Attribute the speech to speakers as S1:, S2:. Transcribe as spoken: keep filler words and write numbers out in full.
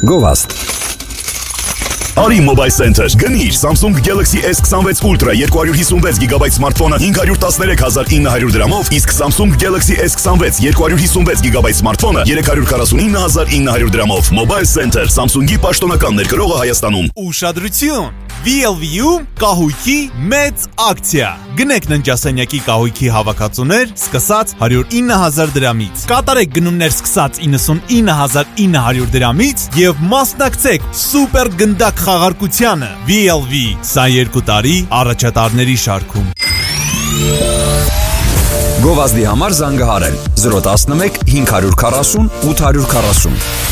S1: Գովաստ
S2: Արի Mobile Center, գնիր Samsung Galaxy S twenty-six Ultra two hundred fifty-six գիգաբայթ սմարթֆոնը five hundred thirteen thousand nine hundred դրամով, իսկ Samsung Galaxy S twenty-six two hundred fifty-six գիգաբայթ սմարթֆոնը three hundred forty-nine thousand nine hundred դրամով։ Mobile Center, Samsung-ի պաշտոնական ներկրողը Հայաստանում։
S3: Ուշադրություն! V L V-ում կահույքի մեծ ակցիա։ Գնեք ննջասենյակի կահույքի հավաքածուներ սկսած one hundred nine thousand դրամից։ Կատարեք գնումներ սկսած ninety-nine thousand nine hundred դրամից եւ մասնակցեք սուպեր գնդակ խաղարկությանը։ V L V, սա երկու տարի առաջատարների շարքում։
S1: Գովազդի համար զանգահարել zero one one five forty eight forty